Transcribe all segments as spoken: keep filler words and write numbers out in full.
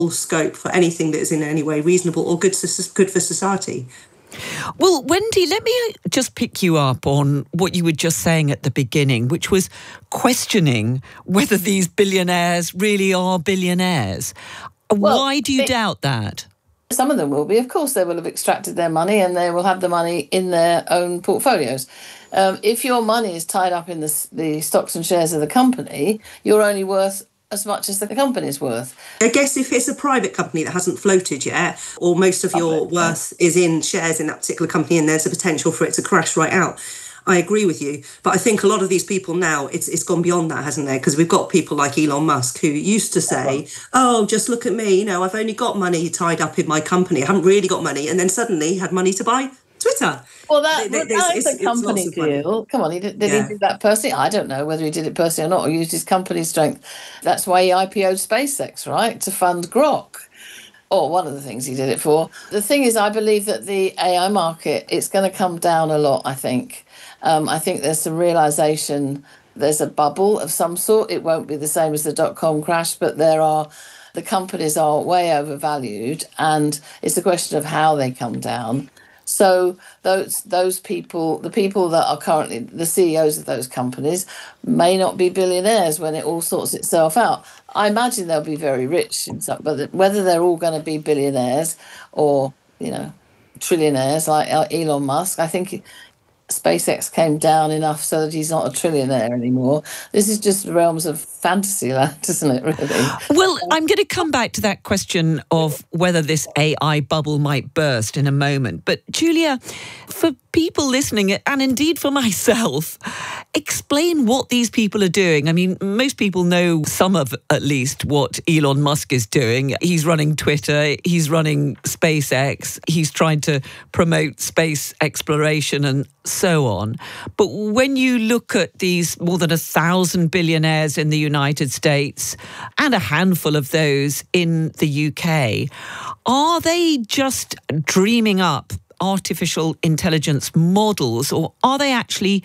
scope for anything that is in any way reasonable or good, good for society. Well, Wendy, let me just pick you up on what you were just saying at the beginning, which was questioning whether these billionaires really are billionaires. Well, Why do you it, doubt that? Some of them will be. Of course, they will have extracted their money and they will have the money in their own portfolios. Um, if your money is tied up in the, the stocks and shares of the company, you're only worth as much as the company's worth. I guess if it's a private company that hasn't floated yet, or most of your okay. worth is in shares in that particular company and there's a potential for it to crash right out, I agree with you. But I think a lot of these people now, it's it's gone beyond that, hasn't there? Because we've got people like Elon Musk who used to say, oh, just look at me, you know, I've only got money tied up in my company. I haven't really got money. And then suddenly had money to buy Twitter. Well, that, there, that is a company deal. Come on, he did, did yeah. he do that personally? I don't know whether he did it personally or not, or used his company strength. That's why he I P O'd SpaceX, right, to fund Grok. Or one of the things he did it for. The thing is, I believe that the A I market, it's going to come down a lot, I think. Um, I think there's some realisation there's a bubble of some sort. It won't be the same as the dot-com crash, but there are... the companies are way overvalued, and it's a question of how they come down. So those those people, the people that are currently the C E Os of those companies, may not be billionaires when it all sorts itself out. I imagine they'll be very rich, in some, but whether they're all going to be billionaires or, you know, trillionaires like Elon Musk, I think SpaceX came down enough so that he's not a trillionaire anymore. This is just realms of fantasy land, isn't it, really? Well, I'm going to come back to that question of whether this A I bubble might burst in a moment. But Julia, for people listening, and indeed for myself, explain what these people are doing. I mean, most people know some of, at least, what Elon Musk is doing. He's running Twitter, he's running SpaceX, he's trying to promote space exploration and so on. But when you look at these more than a thousand billionaires in the United States and a handful of those in the U K, are they just dreaming up artificial intelligence models, or are they actually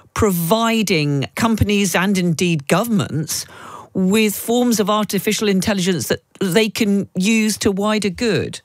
providing companies and indeed governments with forms of artificial intelligence that they can use to wider good?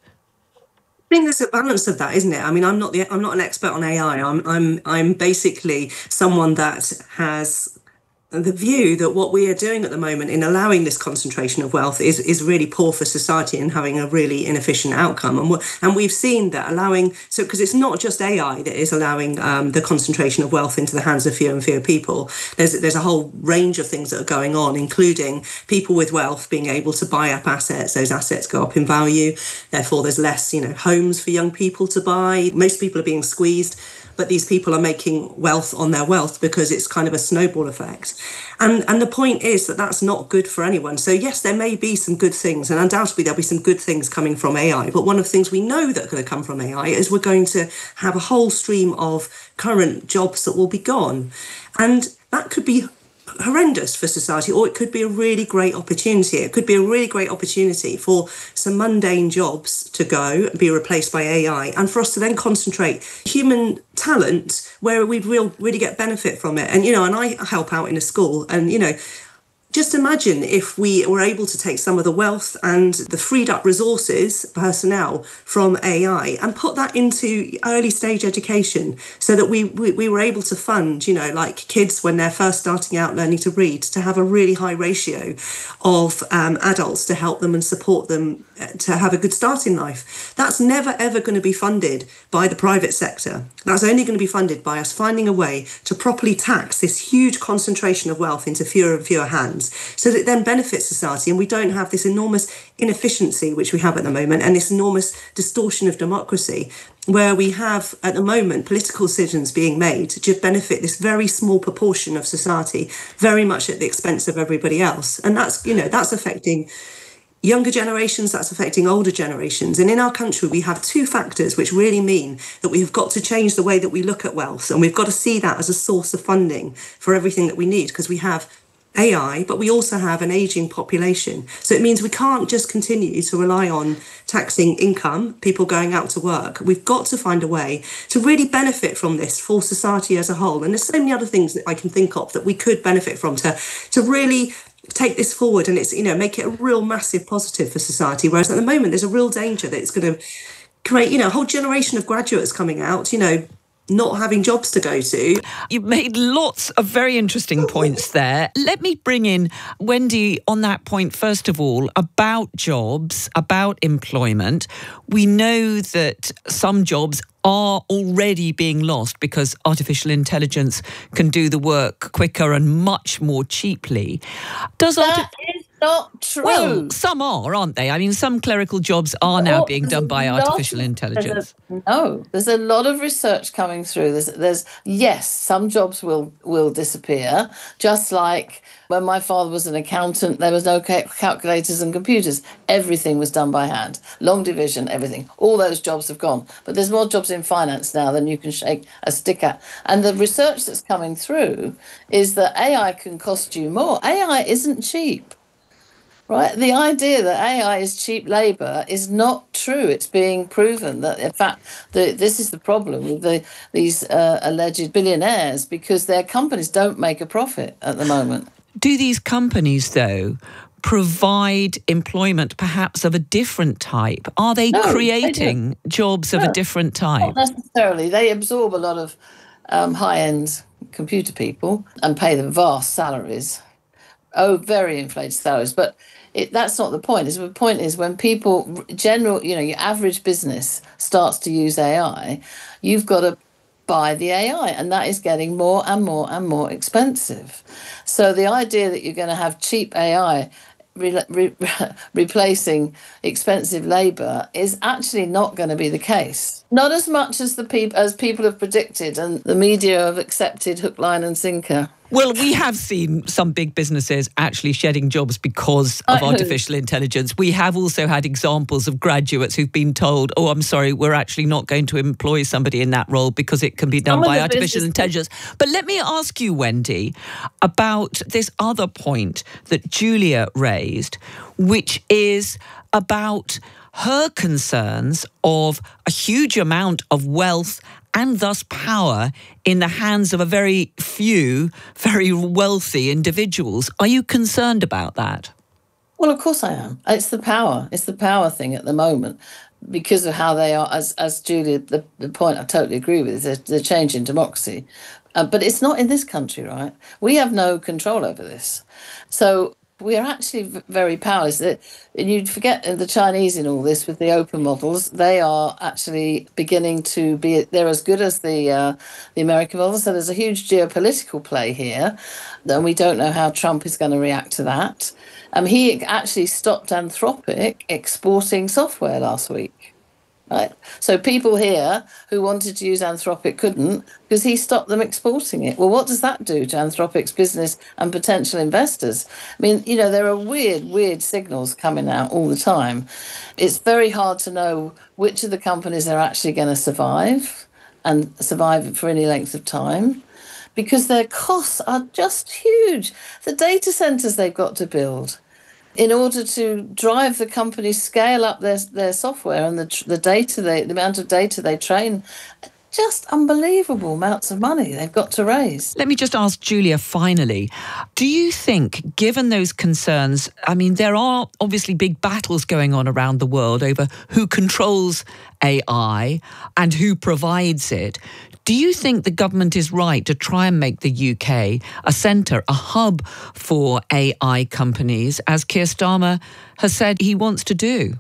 I think there's a balance of that, isn't it? I mean, I'm not the I'm not an expert on A I. I'm I'm I'm basically someone that has the view that what we are doing at the moment in allowing this concentration of wealth is, is really poor for society and having a really inefficient outcome. And, and we've seen that allowing, so because it's not just A I that is allowing um, the concentration of wealth into the hands of fewer and fewer people. There's, there's a whole range of things that are going on, including people with wealth being able to buy up assets. Those assets go up in value. Therefore, there's less, you know, homes for young people to buy. Most people are being squeezed. But these people are making wealth on their wealth because it's kind of a snowball effect. And and the point is that that's not good for anyone. So yes, there may be some good things, and undoubtedly there'll be some good things coming from A I. But one of the things we know that are going to come from A I is we're going to have a whole stream of current jobs that will be gone. And that could be horrendous for society, or it could be a really great opportunity. It could be a really great opportunity for some mundane jobs to go and be replaced by A I, and for us to then concentrate human talent where we'd real, really get benefit from it. And, you know, and I help out in a school, and, you know, just imagine if we were able to take some of the wealth and the freed up resources, personnel from A I, and put that into early stage education so that we, we, we were able to fund, you know, like kids when they're first starting out learning to read, to have a really high ratio of um, adults to help them and support them to have a good start in life. That's never, ever going to be funded by the private sector. That's only going to be funded by us finding a way to properly tax this huge concentration of wealth into fewer and fewer hands, so that it then benefits society and we don't have this enormous inefficiency which we have at the moment, and this enormous distortion of democracy where we have at the moment political decisions being made to benefit this very small proportion of society, very much at the expense of everybody else. And that's, you know, that's affecting younger generations, that's affecting older generations. And in our country, we have two factors which really mean that we have got to change the way that we look at wealth. And we've got to see that as a source of funding for everything that we need, because we have A I, but we also have an ageing population. So it means we can't just continue to rely on taxing income, people going out to work. We've got to find a way to really benefit from this for society as a whole. And there's so many other things that I can think of that we could benefit from to, to really take this forward and it's, you know, make it a real massive positive for society. Whereas at the moment, there's a real danger that it's going to create, you know, a whole generation of graduates coming out, you know, not having jobs to go to. You've made lots of very interesting points there. Let me bring in Wendy on that point, first of all, about jobs, about employment. We know that some jobs are already being lost because artificial intelligence can do the work quicker and much more cheaply. Does that arti- is not true. Well, some are, aren't they? I mean, some clerical jobs are now oh, being done by artificial of, intelligence. There's a, no, there's a lot of research coming through. There's, there's yes, some jobs will will disappear, just like when my father was an accountant, there was no ca- calculators and computers. Everything was done by hand. Long division, everything. All those jobs have gone. But there's more jobs in finance now than you can shake a stick at. And the research that's coming through is that A I can cost you more. A I isn't cheap. Right, the idea that A I is cheap labour is not true. It's being proven that, in fact, the, this is the problem with the, these uh, alleged billionaires, because their companies don't make a profit at the moment. Do these companies, though, provide employment perhaps of a different type? Are they no, creating they jobs no, of a different type? Not necessarily. They absorb a lot of um, high-end computer people and pay them vast salaries. Oh, very inflated salaries. But it, that's not the point. The point is when people, general, you know, your average business starts to use A I, you've got to buy the A I, and that is getting more and more and more expensive. So the idea that you're going to have cheap A I re- re- replacing expensive labour is actually not going to be the case. Not as much as the peop- as people have predicted and the media have accepted hook, line and sinker. Well, we have seen some big businesses actually shedding jobs because of I artificial hope. intelligence. We have also had examples of graduates who've been told, oh, I'm sorry, we're actually not going to employ somebody in that role because it can be done Some by of the artificial business- intelligence. But let me ask you, Wendy, about this other point that Julia raised, which is about her concerns of a huge amount of wealth and thus power in the hands of a very few, very wealthy individuals. Are you concerned about that? Well, of course I am. It's the power. It's the power thing at the moment because of how they are, as as Julia, the, the point I totally agree with, is the, the change in democracy. Uh, but it's not in this country, right? We have no control over this. So we are actually very powerless. And you'd forget the Chinese in all this with the open models. They are actually beginning to be, they're as good as the uh, the American models. So there's a huge geopolitical play here. And we don't know how Trump is going to react to that. Um, he actually stopped Anthropic exporting software last week. Right. So people here who wanted to use Anthropic couldn't because he stopped them exporting it. Well, what does that do to Anthropic's business and potential investors? I mean, you know, there are weird, weird signals coming out all the time. It's very hard to know which of the companies are actually going to survive and survive for any length of time because their costs are just huge. The data centers they've got to build in order to drive the companies scale up their their software and the the data they the amount of data they train, just unbelievable amounts of money they've got to raise. Let me just ask Julia finally, do you think, given those concerns, I mean, there are obviously big battles going on around the world over who controls A I and who provides it. Do you think the government is right to try and make the U K a centre, a hub for A I companies, as Keir Starmer has said he wants to do?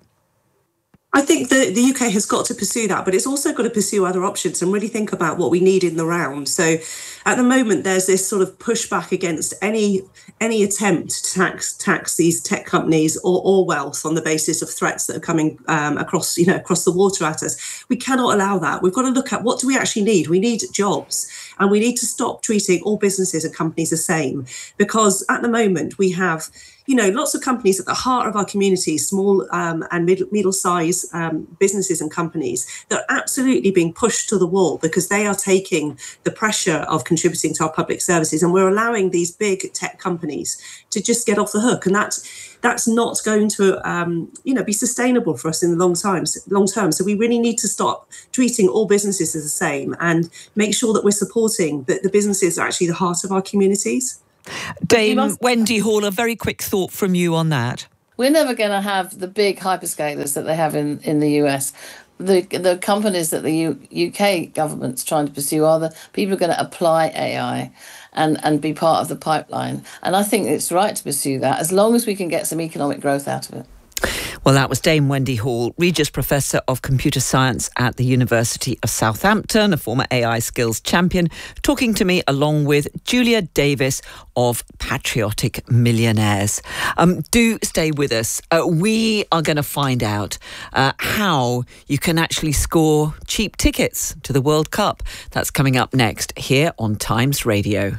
I think the, the U K has got to pursue that, but it's also got to pursue other options and really think about what we need in the round. So at the moment, there's this sort of pushback against any any attempt to tax tax these tech companies or, or wealth on the basis of threats that are coming um, across, you know, across the water at us. We cannot allow that. We've got to look at what do we actually need? We need jobs, and we need to stop treating all businesses and companies the same, because at the moment we have, you know, lots of companies at the heart of our community, small um, and middle, middle-sized um, businesses and companies that are absolutely being pushed to the wall because they are taking the pressure of contributing to our public services, and we're allowing these big tech companies to just get off the hook, and that's that's not going to, um, you know, be sustainable for us in the long time. Long term. So we really need to stop treating all businesses as the same and make sure that we're supporting that the businesses are actually the heart of our communities. Dame must- Wendy Hall, a very quick thought from you on that. We're never going to have the big hyperscalers that they have in, in the U S. The the companies that the U, UK government's trying to pursue are the people who are going to apply A I and, and be part of the pipeline. And I think it's right to pursue that as long as we can get some economic growth out of it. Well, that was Dame Wendy Hall, Regius Professor of Computer Science at the University of Southampton, a former A I skills champion, talking to me along with Julia Davis of Patriotic Millionaires. Um, do stay with us. Uh, we are going to find out uh, how you can actually score cheap tickets to the World Cup. That's coming up next here on Times Radio.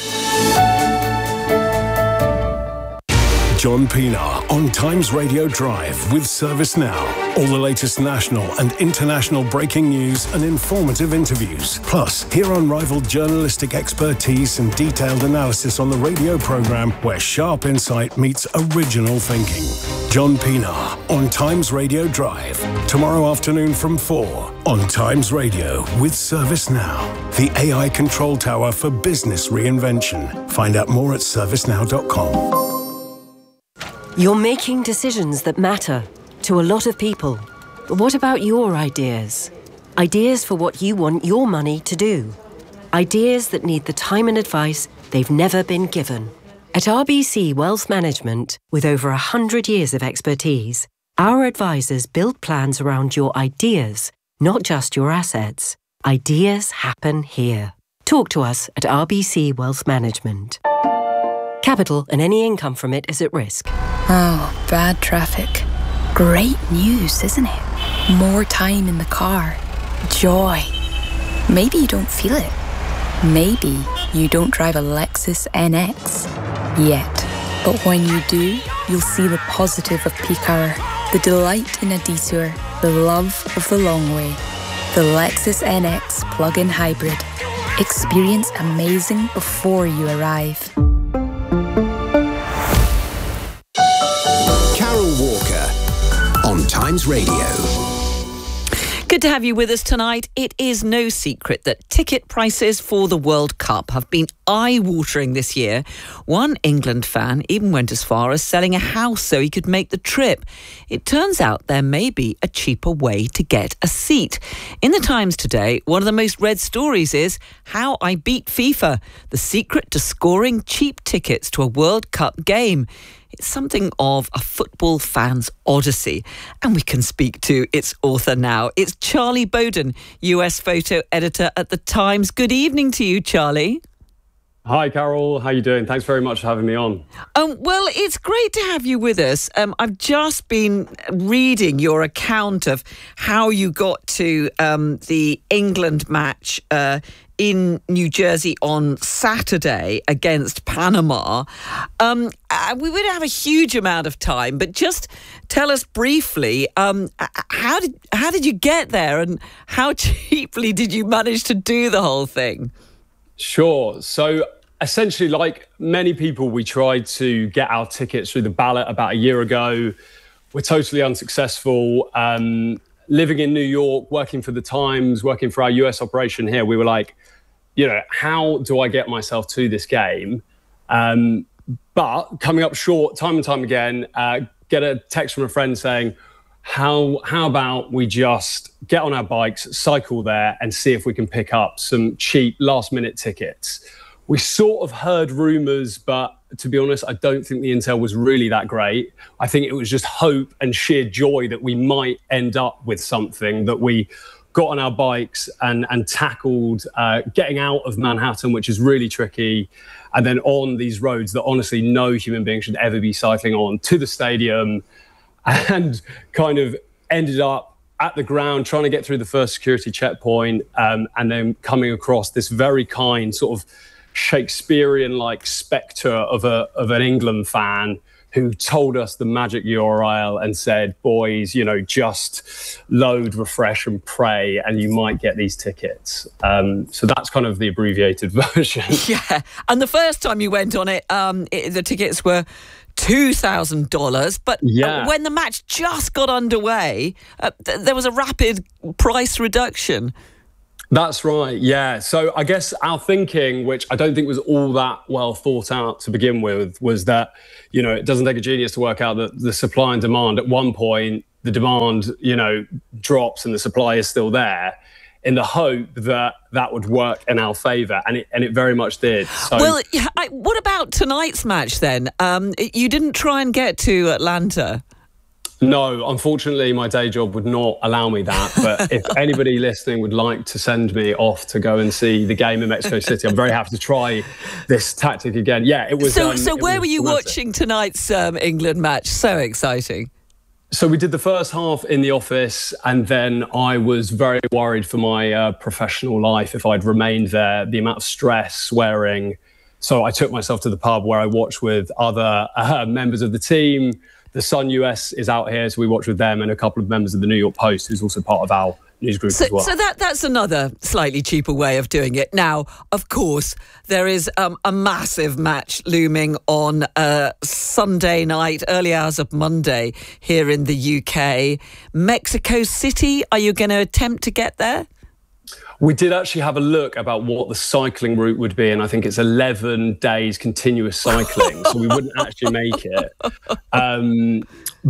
John Pienaar on Times Radio Drive with ServiceNow. All the latest national and international breaking news and informative interviews. Plus, hear unrivaled journalistic expertise and detailed analysis on the radio programme where sharp insight meets original thinking. John Pienaar on Times Radio Drive. Tomorrow afternoon from four on Times Radio with ServiceNow. The A I control tower for business reinvention. Find out more at servicenow dot com. You're making decisions that matter to a lot of people. But what about your ideas? Ideas for what you want your money to do. Ideas that need the time and advice they've never been given. At R B C Wealth Management, with over one hundred years of expertise, our advisors build plans around your ideas, not just your assets. Ideas happen here. Talk to us at R B C Wealth Management. Capital and any income from it is at risk. Oh, bad traffic. Great news, isn't it? More time in the car. Joy. Maybe you don't feel it. Maybe you don't drive a Lexus N X yet. But when you do, you'll see the positive of peak hour, the delight in a detour, the love of the long way. The Lexus N X plug-in hybrid. Experience amazing before you arrive. Carol Walker on Times Radio. Good to have you with us tonight. It is no secret that ticket prices for the World Cup have been eye-watering this year. One England fan even went as far as selling a house so he could make the trip. It turns out there may be a cheaper way to get a seat. In the Times today, one of the most read stories is How I Beat FIFA, the secret to scoring cheap tickets to a World Cup game. It's something of a football fan's odyssey, and we can speak to its author now. It's Charlie Bowden, U S photo editor at The Times. Good evening to you, Charlie. Hi, Carol. How are you doing? Thanks very much for having me on. Um, well, it's great to have you with us. Um, I've just been reading your account of how you got to um, the England match uh, in New Jersey on Saturday against Panama. Um, uh, we would have a huge amount of time, but just tell us briefly, um, how did how did you get there and how cheaply did you manage to do the whole thing? Sure. So essentially, like many people, we tried to get our tickets through the ballot about a year ago. We're totally unsuccessful. Um, living in New York, working for The Times, working for our U S operation here, we were like, you know, how do I get myself to this game? Um, but coming up short time and time again, uh, get a text from a friend saying, how how about we just get on our bikes, cycle there and see if we can pick up some cheap last minute tickets. We sort of heard rumours, but to be honest, I don't think the intel was really that great. I think it was just hope and sheer joy that we might end up with something, that we got on our bikes and, and tackled uh, getting out of Manhattan, which is really tricky, and then on these roads that honestly no human being should ever be cycling on, to the stadium, and kind of ended up at the ground trying to get through the first security checkpoint, um, and then coming across this very kind sort of Shakespearean-like spectre of a of an England fan who told us the magic U R L and said, boys, you know, just load, refresh and pray and you might get these tickets. Um, so that's kind of the abbreviated version. Yeah. And the first time you went on it, um, it the tickets were two thousand dollars. But yeah. uh, when the match just got underway, uh, th- there was a rapid price reduction. That's right, yeah. So I guess our thinking, which I don't think was all that well thought out to begin with, was that, you know, it doesn't take a genius to work out that the supply and demand, at one point, the demand, you know, drops and the supply is still there, in the hope that that would work in our favour, and it and it very much did. So, well, I, what about tonight's match then? Um, you didn't try and get to Atlanta. No, unfortunately, my day job would not allow me that. But if anybody listening would like to send me off to go and see the game in Mexico City, I'm very happy to try this tactic again. Yeah, it was. So, um, so where was were you dramatic. watching tonight's um, England match? So exciting. So we did the first half in the office, and then I was very worried for my uh, professional life if I'd remained there, the amount of stress, swearing. So I took myself to the pub where I watched with other uh, members of the team. The Sun U S is out here, so we watch with them, and a couple of members of the New York Post, who's also part of our news group so, as well. So that that's another slightly cheaper way of doing it. Now, of course, there is um, a massive match looming on uh, Sunday night, early hours of Monday here in the U K. Mexico City, are you going to attempt to get there? We did actually have a look about what the cycling route would be, and I think it's eleven days continuous cycling, so we wouldn't actually make it. Um,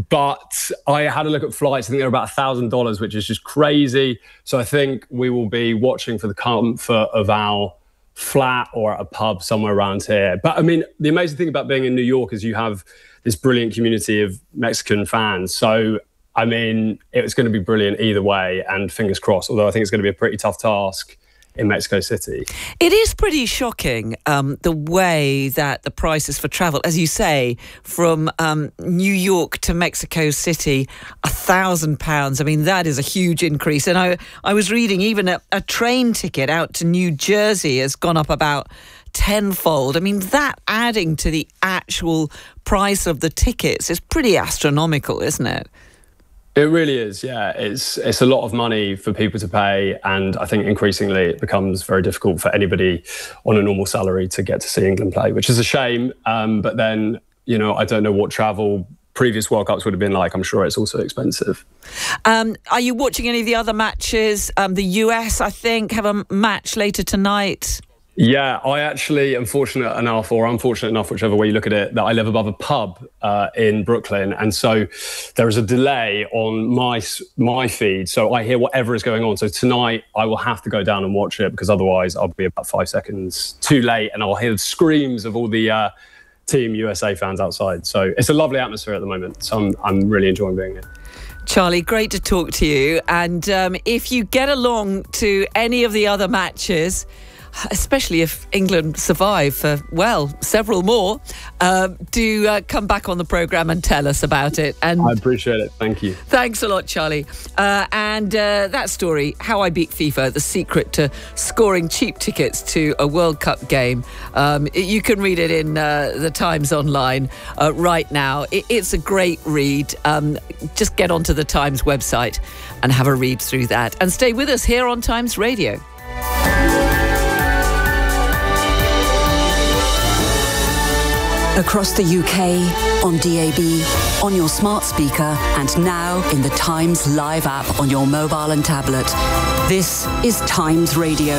but I had a look at flights. I think they're about one thousand dollars, which is just crazy. So I think we will be watching for the comfort of our flat or at a pub somewhere around here. But I mean, the amazing thing about being in New York is you have this brilliant community of Mexican fans. So I mean, it was going to be brilliant either way, and fingers crossed, although I think it's going to be a pretty tough task in Mexico City. It is pretty shocking, um, the way that the prices for travel, as you say, from um, New York to Mexico City, a thousand pounds. I mean, that is a huge increase. And I, I was reading even a, a train ticket out to New Jersey has gone up about tenfold. I mean, that adding to the actual price of the tickets is pretty astronomical, isn't it? It really is, yeah. It's it's a lot of money for people to pay, and I think increasingly it becomes very difficult for anybody on a normal salary to get to see England play, which is a shame. Um, but then, you know, I don't know what travel previous World Cups would have been like. I'm sure it's also expensive. Um, are you watching any of the other matches? Um, the U S, I think, have a match later tonight. Yeah, I actually am fortunate enough, or unfortunate enough, whichever way you look at it, that I live above a pub uh, in Brooklyn. And so there is a delay on my my feed. So I hear whatever is going on. So tonight I will have to go down and watch it, because otherwise I'll be about five seconds too late and I'll hear the screams of all the uh, Team U S A fans outside. So it's a lovely atmosphere at the moment. So I'm, I'm really enjoying being here. Charlie, great to talk to you. And um, if you get along to any of the other matches, especially if England survive for, well, several more, uh, do uh, come back on the programme and tell us about it. And I appreciate it. Thank you. Thanks a lot, Charlie. Uh, and uh, that story, How I Beat FIFA, the secret to scoring cheap tickets to a World Cup game, um, you can read it in uh, the Times online uh, right now. It, it's a great read. Um, just get onto the Times website and have a read through that. And stay with us here on Times Radio. Across the U K, on D A B, on your smart speaker, and now in the Times Live app on your mobile and tablet. This is Times Radio.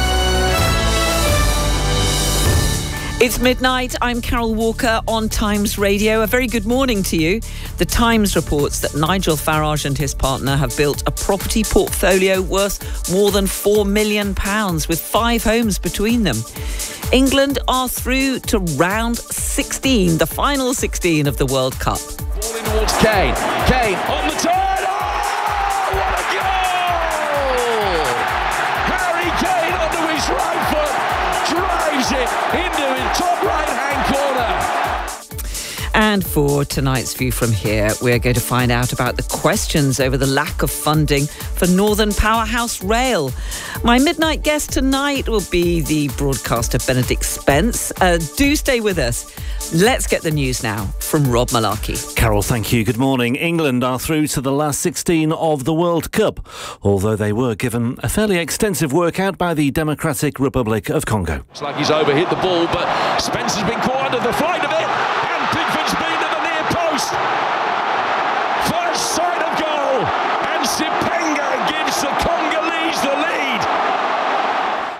It's midnight. I'm Carol Walker on Times Radio. A very good morning to you. The Times reports that Nigel Farage and his partner have built a property portfolio worth more than four million pounds, with five homes between them. England are through to round sixteen, the final sixteen of the World Cup. Ball in towards Kane. Kane on the turn. Oh, what a goal! Harry Kane onto his right foot, drives it into his top right-hand corner. And for tonight's View from Here, we're going to find out about the questions over the lack of funding for Northern Powerhouse Rail. My midnight guest tonight will be the broadcaster Benedict Spence. Uh, do stay with us. Let's get the news now from Rob Malarkey. Carol, thank you. Good morning. England are through to the last sixteen of the World Cup, although they were given a fairly extensive workout by the Democratic Republic of Congo. It's like he's overhit the ball, but Spencer's been caught under the flight of it. Pickford's been to the near post. First sight of goal, and Sipenga gives the Congolese the lead.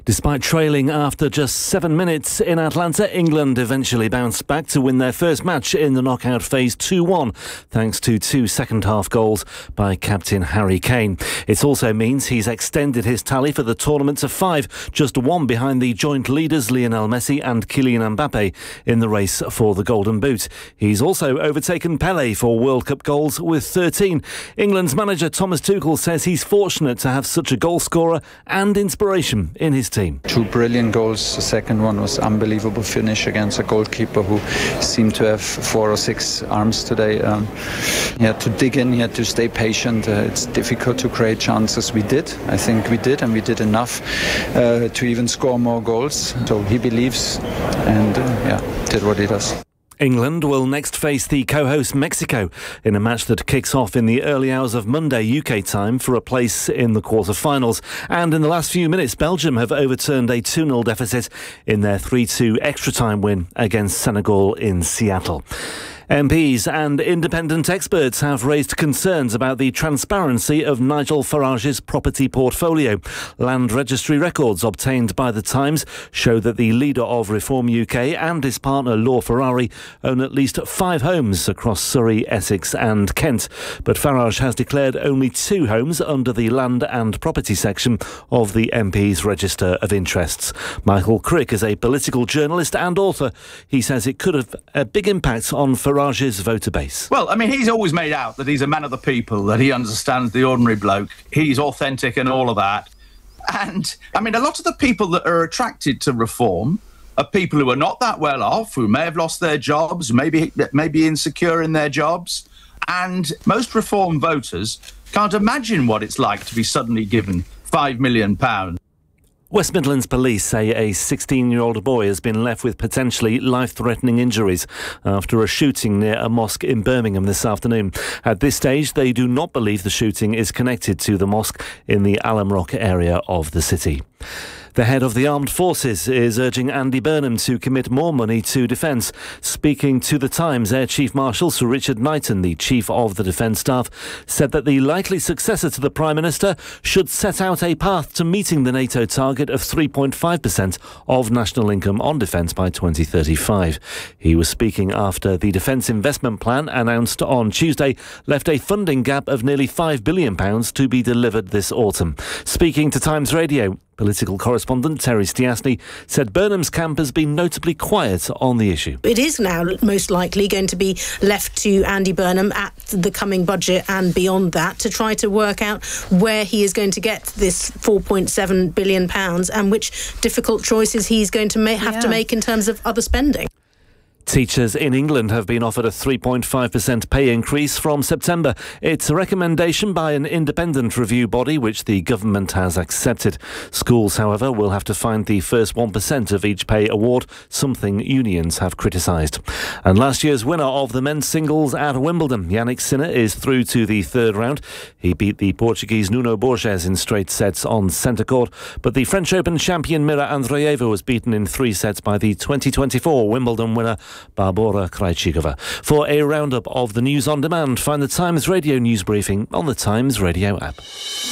Despite trailing after just seven minutes in Atlanta, England eventually bounced back to win their first match in the knockout phase two one, thanks to two second-half goals by captain Harry Kane. It also means he's extended his tally for the tournament to five, just one behind the joint leaders Lionel Messi and Kylian Mbappe in the race for the Golden Boot. He's also overtaken Pelé for World Cup goals with thirteen. England's manager Thomas Tuchel says he's fortunate to have such a goal scorer and inspiration in his team. Two brilliant goals. The second one was unbelievable finish against a goalkeeper who seemed to have four or six arms today. Um, he had to dig in, he had to stay patient. Uh, it's difficult to create chances. We did. I think we did, and we did enough uh, to even score more goals. So he believes and uh, yeah, did what he does. England will next face the co-host Mexico in a match that kicks off in the early hours of Monday U K time for a place in the quarter-finals. And in the last few minutes, Belgium have overturned a two nil deficit in their three two extra-time win against Senegal in Seattle. M Ps and independent experts have raised concerns about the transparency of Nigel Farage's property portfolio. Land registry records obtained by The Times show that the leader of Reform U K and his partner Law Ferrari own at least five homes across Surrey, Essex and Kent. But Farage has declared only two homes under the Land and Property section of the M P's Register of Interests. Michael Crick is a political journalist and author. He says it could have a big impact on Farage Farage's voter base. Well, I mean, he's always made out that he's a man of the people, that he understands the ordinary bloke. He's authentic and all of that. And, I mean, a lot of the people that are attracted to reform are people who are not that well off, who may have lost their jobs, maybe, maybe insecure in their jobs. And most reform voters can't imagine what it's like to be suddenly given five million pounds. West Midlands Police say a sixteen-year-old boy has been left with potentially life-threatening injuries after a shooting near a mosque in Birmingham this afternoon. At this stage, they do not believe the shooting is connected to the mosque in the Alum Rock area of the city. The head of the armed forces is urging Andy Burnham to commit more money to defence. Speaking to The Times, Air Chief Marshal Sir Richard Knighton, the Chief of the Defence Staff, said that the likely successor to the Prime Minister should set out a path to meeting the NATO target of three point five percent of national income on defence by twenty thirty-five. He was speaking after the Defence Investment Plan announced on Tuesday left a funding gap of nearly five billion pounds to be delivered this autumn. Speaking to Times Radio, political correspondent Terry Stiasny said Burnham's camp has been notably quiet on the issue. It is now most likely going to be left to Andy Burnham at the coming budget and beyond that to try to work out where he is going to get this four point seven billion pounds and which difficult choices he's going to ma- have yeah. to make in terms of other spending. Teachers in England have been offered a three point five percent pay increase from September. It's a recommendation by an independent review body which the government has accepted. Schools, however, will have to find the first one percent of each pay award, something unions have criticised. And last year's winner of the men's singles at Wimbledon, Jannik Sinner, is through to the third round. He beat the Portuguese Nuno Borges in straight sets on centre court, but the French Open champion Mira Andreeva was beaten in three sets by the twenty twenty-four Wimbledon winner Barbora Krejcikova. For a roundup of the news on demand, find the Times Radio news briefing on the Times Radio app.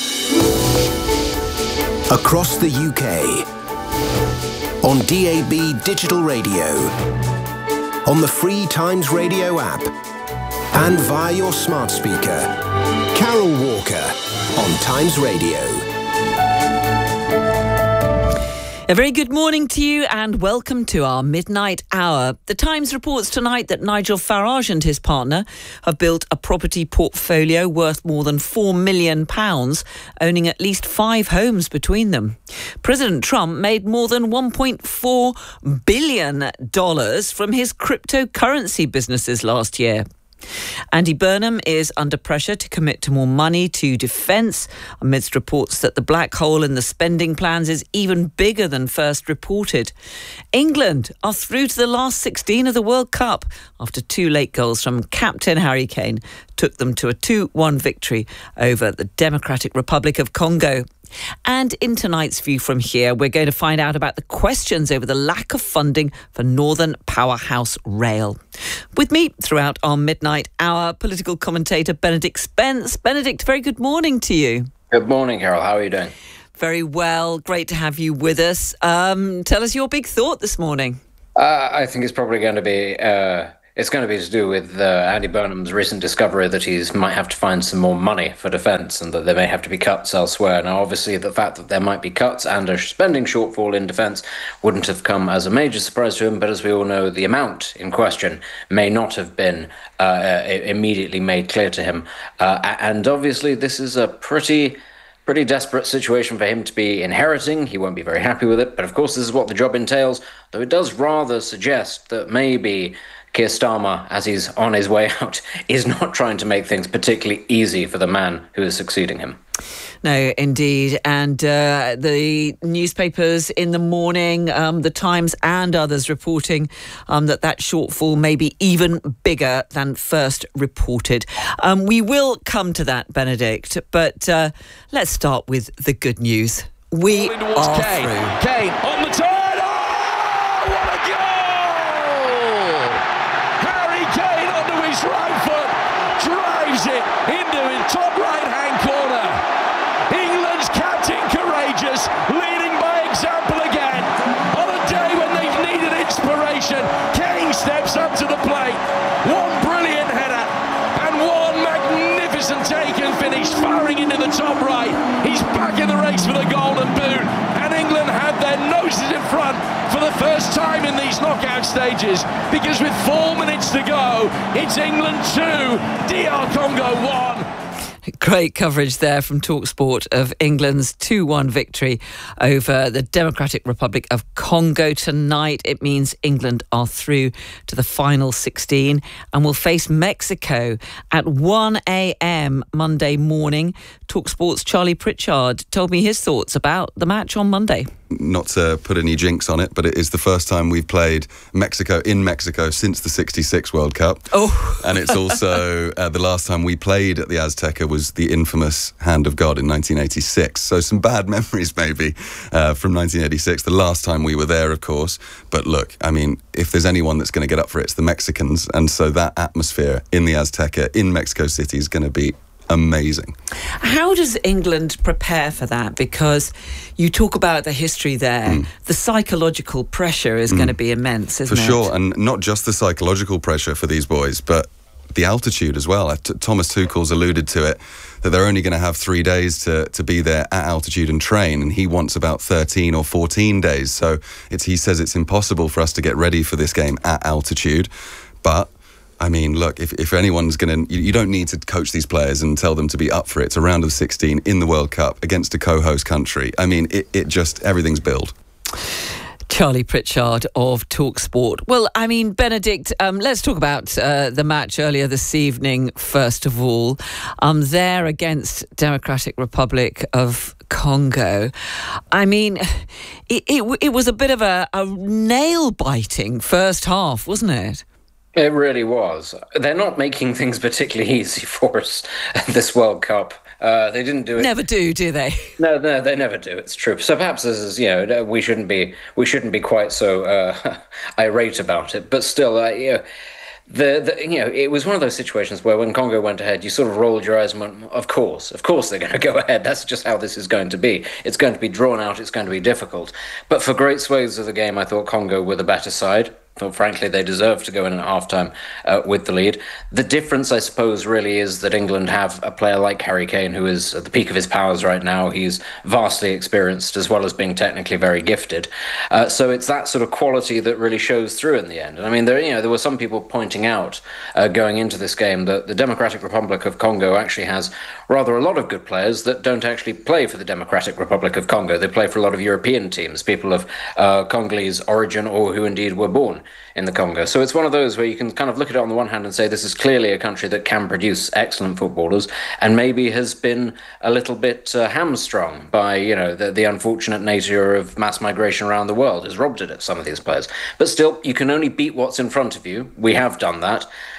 Across the U K, on D A B digital radio, on the free Times Radio app, and via your smart speaker. Carol Walker on Times Radio. A very good morning to you and welcome to our midnight hour. The Times reports tonight that Nigel Farage and his partner have built a property portfolio worth more than four million pounds, owning at least five homes between them. President Trump made more than one point four billion dollars from his cryptocurrency businesses last year. Andy Burnham is under pressure to commit to more money to defence, amidst reports that the black hole in the spending plans is even bigger than first reported. England are through to the last sixteen of the World Cup after two late goals from captain Harry Kane took them to a two one victory over the Democratic Republic of Congo. And in tonight's View from Here, we're going to find out about the questions over the lack of funding for Northern Powerhouse Rail. With me throughout our midnight hour, political commentator Benedict Spence. Benedict, very good morning to you. Good morning, Carol. How are you doing? Very well. Great to have you with us. Um, tell us your big thought this morning. Uh, I think it's probably going to be uh, it's going to be to do with uh, Andy Burnham's recent discovery that he might have to find some more money for defence and that there may have to be cuts elsewhere. Now, obviously, the fact that there might be cuts and a spending shortfall in defence wouldn't have come as a major surprise to him. But as we all know, the amount in question may not have been uh, immediately made clear to him. Uh, and obviously, this is a pretty... Pretty desperate situation for him to be inheriting. He won't be very happy with it. But of course, this is what the job entails, though it does rather suggest that maybe Keir Starmer, as he's on his way out, is not trying to make things particularly easy for the man who is succeeding him. No, indeed. And uh, the newspapers in the morning, um, the Times and others reporting um, that that shortfall may be even bigger than first reported. Um, we will come to that, Benedict, but uh, let's start with the good news. We are Kane. through. Kane on the turn. Oh, what a goal! Harry Kane onto his right foot, drives it into his top right-hand corner. England's captain courageous, leading by example again. On a day when they've needed inspiration, Kane steps up to the plate. One brilliant header and one magnificent take and finish, firing into the top right. He's back in the race for the Golden Boot, and England have their noses in front for the first time in these knockout stages, because with four minutes to go, it's England two, D R Congo one. Great coverage there from TalkSport of England's two one victory over the Democratic Republic of Congo tonight. It means England are through to the final sixteen and will face Mexico at one a.m. Monday morning. TalkSport's Charlie Pritchard told me his thoughts about the match on Monday. Not to put any jinx on it, but it is the first time we've played Mexico in Mexico since the sixty-six World Cup. Oh. And it's also uh, the last time we played at the Azteca was the infamous Hand of God in nineteen eighty-six. So some bad memories maybe uh, from nineteen eighty-six, the last time we were there, of course. But look, I mean, if there's anyone that's going to get up for it, it's the Mexicans. And so that atmosphere in the Azteca in Mexico City is going to be amazing. How does England prepare for that? Because you talk about the history there. Mm. The psychological pressure is mm. going to be immense, isn't for it? For sure, and not just the psychological pressure for these boys, but the altitude as well. T- Thomas Tuchel's alluded to it, that they're only going to have three days to, to be there at altitude and train, and he wants about thirteen or fourteen days. So it's, he says it's impossible for us to get ready for this game at altitude. But I mean, look, if, if anyone's going to... You, you don't need to coach these players and tell them to be up for it. It's a round of sixteen in the World Cup against a co-host country. I mean, it, it just... Everything's built. Charlie Pritchard of TalkSport. Well, I mean, Benedict, um, let's talk about uh, the match earlier this evening, first of all. Um, there against Democratic Republic of Congo. I mean, it, it, it was a bit of a, a nail-biting first half, wasn't it? It really was. They're not making things particularly easy for us this World Cup. Uh, they didn't do it. Never do, do they? No, no, they never do. It's true. So perhaps this is, you know, we shouldn't be, we shouldn't be quite so uh, irate about it. But still, uh, you know, the, the, you know, it was one of those situations where when Congo went ahead, you sort of rolled your eyes and went, of course, of course they're going to go ahead. That's just how this is going to be. It's going to be drawn out. It's going to be difficult. But for great swathes of the game, I thought Congo were the better side. Well, frankly, they deserve to go in at halftime uh, with the lead. The difference, I suppose, really is that England have a player like Harry Kane, who is at the peak of his powers right now. He's vastly experienced as well as being technically very gifted. Uh, so it's that sort of quality that really shows through in the end. And I mean, there, you know, there were some people pointing out uh, going into this game that the Democratic Republic of Congo actually has rather a lot of good players that don't actually play for the Democratic Republic of Congo. They play for a lot of European teams, people of uh, Congolese origin or who indeed were born in the Congo. So it's one of those where you can kind of look at it on the one hand and say this is clearly a country that can produce excellent footballers and maybe has been a little bit uh, hamstrung by, you know, the, the unfortunate nature of mass migration around the world has robbed it of some of these players. But still, you can only beat what's in front of you. We have done that.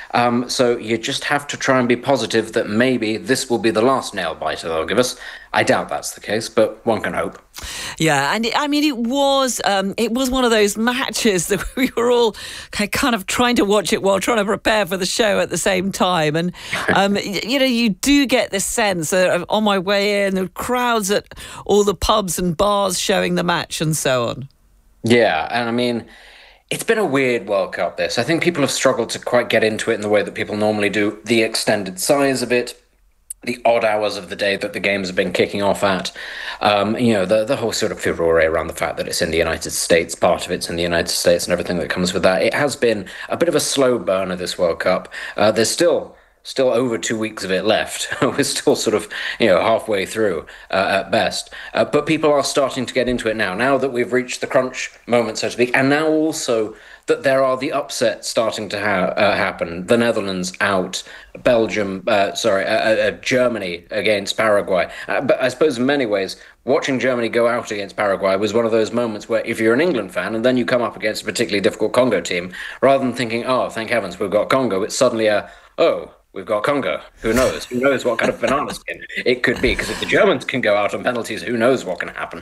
Um, so you just have to try and be positive that maybe this will be the last nail biter they'll give us. I doubt that's the case, but one can hope. Yeah, and it, I mean, it was um, it was one of those matches that we were all kind of trying to watch it while trying to prepare for the show at the same time. And, um, you know, you do get this sense of, on my way in, the crowds at all the pubs and bars showing the match and so on. Yeah, and I mean, it's been a weird World Cup, this. I think people have struggled to quite get into it in the way that people normally do. The extended size of it, the odd hours of the day that the games have been kicking off at, um, you know, the, the whole sort of furore around the fact that it's in the United States, part of it's in the United States and everything that comes with that. It has been a bit of a slow burner, this World Cup. Uh, there's still... Still over two weeks of it left. We're still sort of, you know, halfway through uh, at best. Uh, but people are starting to get into it now, now that we've reached the crunch moment, so to speak, and now also that there are the upsets starting to ha- uh, happen. The Netherlands out, Belgium, uh, sorry, uh, uh, Germany against Paraguay. Uh, but I suppose in many ways, watching Germany go out against Paraguay was one of those moments where if you're an England fan and then you come up against a particularly difficult Congo team, rather than thinking, oh, thank heavens we've got Congo, it's suddenly a, oh, we've got Congo. Who knows? Who knows what kind of banana skin it could be? Because if the Germans can go out on penalties, who knows what can happen?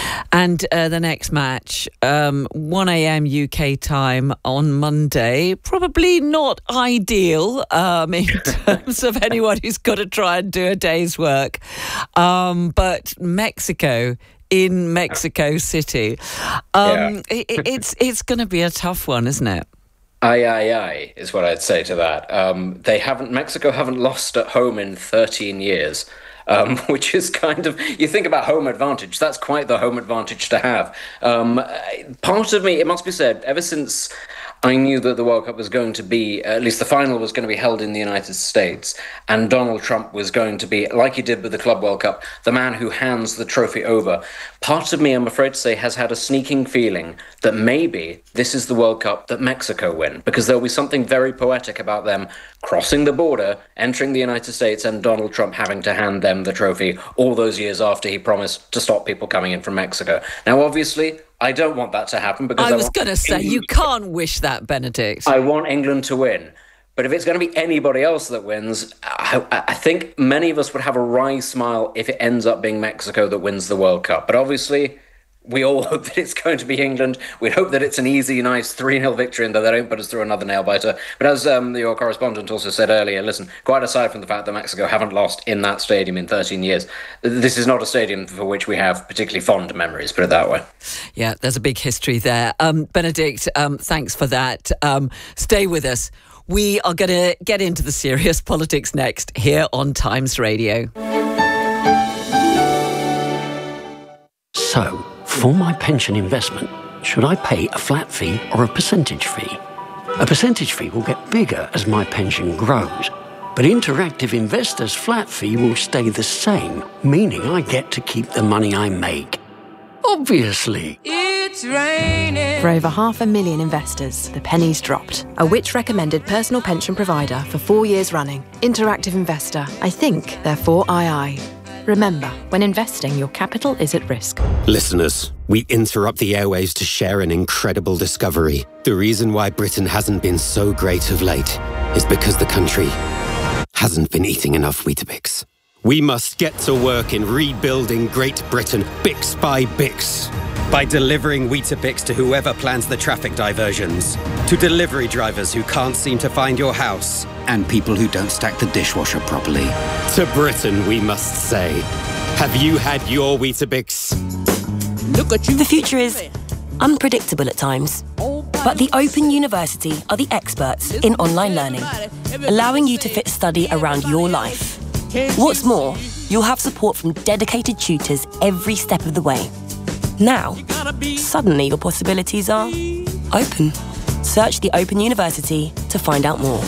And uh, the next match, um, one a.m. U K time on Monday. Probably not ideal um, in terms of anyone who's got to try and do a day's work. Um, but Mexico... in Mexico City. Um, yeah. it, it's it's going to be a tough one, isn't it? Aye, aye, aye, is what I'd say to that. Um, they haven't, Mexico haven't lost at home in thirteen years, um, which is kind of, you think about home advantage, that's quite the home advantage to have. Um, part of me, it must be said, ever since I knew that the World Cup was going to be, at least the final was going to be held in the United States, and Donald Trump was going to be, like he did with the Club World Cup, the man who hands the trophy over. Part of me, I'm afraid to say, has had a sneaking feeling that maybe this is the World Cup that Mexico win, because there'll be something very poetic about them crossing the border, entering the United States, and Donald Trump having to hand them the trophy all those years after he promised to stop people coming in from Mexico. Now, obviously, I don't want that to happen because I I was going to say, you can't wish that, Benedict. I want England to win. But if it's going to be anybody else that wins, I, I think many of us would have a wry smile if it ends up being Mexico that wins the World Cup. But obviously, we all hope that it's going to be England. We hope that it's an easy, nice three nil victory and that they don't put us through another nail-biter. But as um, your correspondent also said earlier, listen, quite aside from the fact that Mexico haven't lost in that stadium in thirteen years, this is not a stadium for which we have particularly fond memories, put it that way. Yeah, there's a big history there. Um, Benedict, um, thanks for that. Um, stay with us. We are going to get into the serious politics next here on Times Radio. So, for my pension investment, should I pay a flat fee or a percentage fee? A percentage fee will get bigger as my pension grows, but Interactive Investor's flat fee will stay the same, meaning I get to keep the money I make. Obviously. It's raining. For over half a million investors, the penny's dropped. A Which-recommended personal pension provider for four years running. Interactive Investor. I think, therefore I I. Remember, when investing, your capital is at risk. Listeners, we interrupt the airwaves to share an incredible discovery. The reason why Britain hasn't been so great of late is because the country hasn't been eating enough Weetabix. We must get to work in rebuilding Great Britain, Bix by Bix. By delivering Weetabix to whoever plans the traffic diversions, to delivery drivers who can't seem to find your house, and people who don't stack the dishwasher properly. To Britain, we must say, have you had your Weetabix? Look at you. The future is unpredictable at times, but the Open University are the experts in online learning, allowing you to fit study around your life. What's more, you'll have support from dedicated tutors every step of the way. Now, suddenly your possibilities are open. Search the Open University to find out more.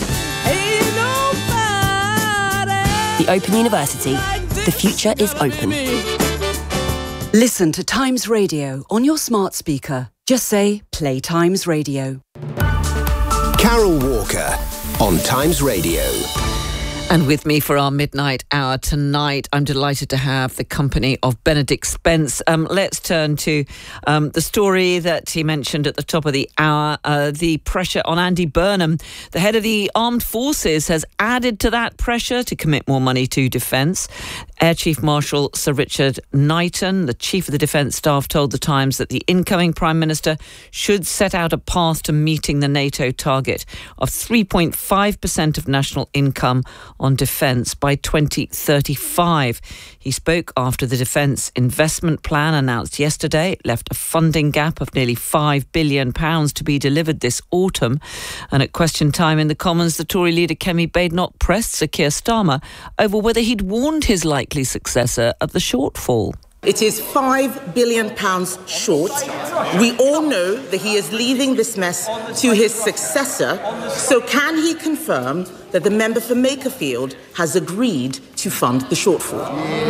The Open University. The future is open. Listen to Times Radio on your smart speaker. Just say, play Times Radio. Carol Walker on Times Radio. And with me for our midnight hour tonight, I'm delighted to have the company of Benedict Spence. Um, let's turn to um, the story that he mentioned at the top of the hour. Uh, the pressure on Andy Burnham, the head of the armed forces, has added to that pressure to commit more money to defence. Air Chief Marshal Sir Richard Knighton, the Chief of the Defence Staff, told The Times that the incoming Prime Minister should set out a path to meeting the NATO target of three point five percent of national income on defence by twenty thirty-five. He spoke after the Defence Investment Plan announced yesterday. It left a funding gap of nearly five billion pounds to be delivered this autumn. And at question time in the Commons, the Tory leader Kemi Badenoch pressed Sir Keir Starmer over whether he'd warned his likely successor of the shortfall. It is five billion pounds short. We all know that he is leaving this mess to his successor. So can he confirm that the member for Makerfield has agreed to fund the shortfall?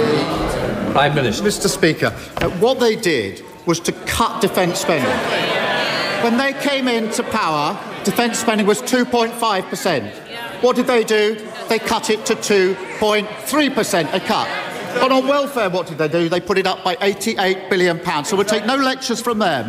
Prime Minister. Mister Speaker, uh, what they did was to cut defence spending. When they came into power, defence spending was two point five percent. What did they do? They cut it to two point three percent, a cut. But on welfare, what did they do? They put it up by eighty-eight billion pounds. So we'll take no lectures from them